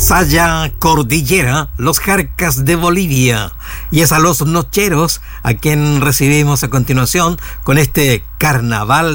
Saya Cordillera, los Jarcas de Bolivia. Y es a los Nocheros a quien recibimos a continuación con este Carnaval